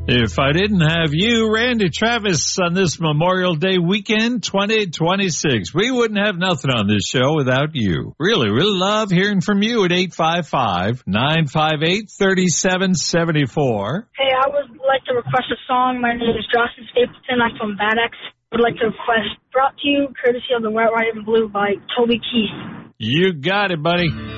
If I didn't have you, Randy Travis, on this Memorial Day weekend 2026, we wouldn't have nothing on this show without you. Really love hearing from you at 855-958-3774. Hey, I would like to request a song. My name is Justin Stapleton. I'm from Bad X. I would like to request Brought to You, courtesy of the White, White, and Blue by Toby Keith. You got it, buddy.